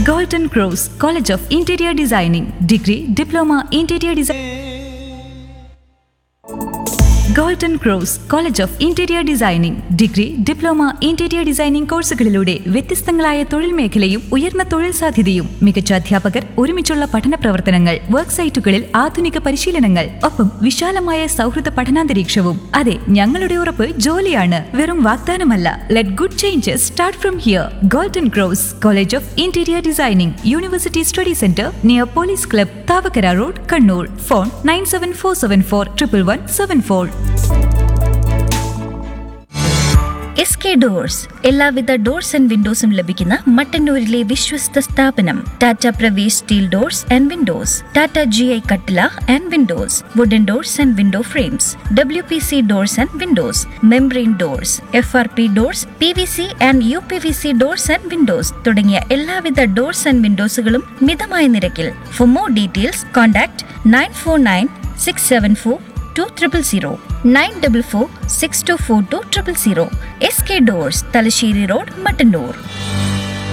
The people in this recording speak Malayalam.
Golden cross college of interior designing degree diploma interior design golden cross college of interior designing degree diploma interior designing കോഴ്സുകളിലൂടെ വ്യത്യസ്തങ്ങളായ തൊഴിൽ മേഖലയും ഉയർന്ന തൊഴിൽ സാധ്യതയും മികച്ച അധ്യാപകർ ഒരുമിച്ചുള്ള പഠന പ്രവർത്തനങ്ങൾ വർക്ക് സൈറ്റുകളിൽ ആധുനിക പരിശീലനങ്ങൾ ഒപ്പം വിശാലമായ സൗഹൃദ പഠനാന്തരീക്ഷവും. അതെ, ഞങ്ങളുടെ ഉറപ്പ് ജോലിയാണ്, വെറും വാഗ്ദാനമല്ല. Let good changes start from here. Golden cross college of interior designing university study centre near police club Thavakkara road Kannur. Phone 9747411174. SK doors എല്ലാവിധ ഡോർസ് ആൻഡ് വിൻഡോസും ലഭിക്കുന്ന മട്ടന്നൂരിലെ വിശ്വസ്ത സ്ഥാപനം. Tata Pravesh steel doors and Windows, Tata GI കട്ടില and Windows, wooden doors and window frames, WPC doors and Windows, membrane doors, FRP doors, PVC and UPVC doors and Windows തുടങ്ങിയ എല്ലാവിധ ഡോർസ് ആൻഡ് വിൻഡോസുകളും മിതമായ നിരക്കിൽ. For more details contact 9496742000 944624200. SK doors, Thalassery road, Mattannur.